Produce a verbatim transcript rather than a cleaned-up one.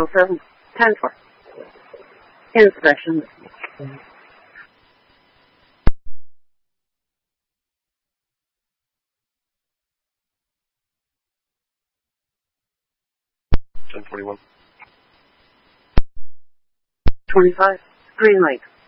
seven, ten four. Inspection. ten forty-one. twenty-five. Green light.